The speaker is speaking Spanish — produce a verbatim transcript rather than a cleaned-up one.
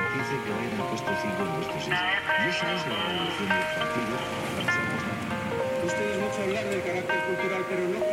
dice que hubieran puesto cinco en vuestro sitio. Y esa es la revolución del partido. Ustedes mucho hablar del carácter cultural, pero no